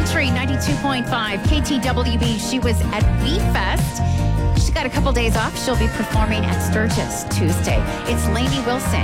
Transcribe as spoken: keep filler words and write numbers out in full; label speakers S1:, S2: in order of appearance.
S1: Country ninety-two point five, K T W B. She was at B Fest. She's got a couple days off. She'll be performing at Sturgis Tuesday. It's Lainey Wilson